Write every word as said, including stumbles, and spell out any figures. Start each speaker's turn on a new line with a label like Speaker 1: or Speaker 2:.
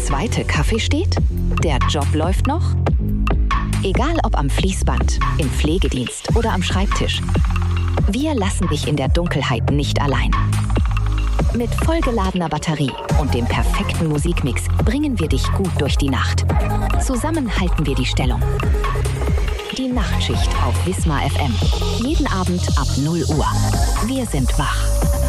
Speaker 1: zweite Kaffee steht? Der Job läuft noch? Egal ob am Fließband, im Pflegedienst oder am Schreibtisch. Wir lassen dich in der Dunkelheit nicht allein. Mit vollgeladener Batterie und dem perfekten Musikmix bringen wir dich gut durch die Nacht. Zusammen halten wir die Stellung. Die Nachtschicht auf Wismar F M. Jeden Abend ab null Uhr. Wir sind wach.